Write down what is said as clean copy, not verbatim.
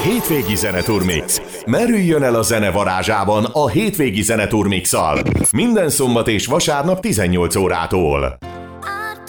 Hétvégi Zeneturmix. Merüljön el a zene varázsában a Hétvégi Zeneturmix-szal. Minden szombat és vasárnap 18 órától.